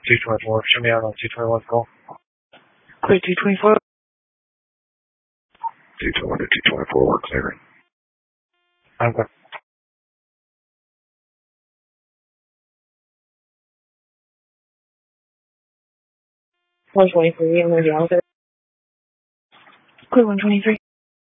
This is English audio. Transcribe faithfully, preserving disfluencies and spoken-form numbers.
T twenty-four, show me out on T twenty-one call. Clear T twenty-four. T twenty-one to T twenty-four, we're clearing. I'm good. one twenty-three, I'm going to be out there. Clear one twenty-three.